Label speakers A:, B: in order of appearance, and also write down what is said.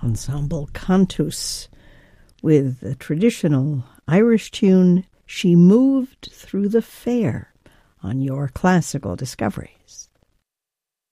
A: Ensemble Cantus with the traditional Irish tune, She Moved Through the Fair, on your Classical Discovery.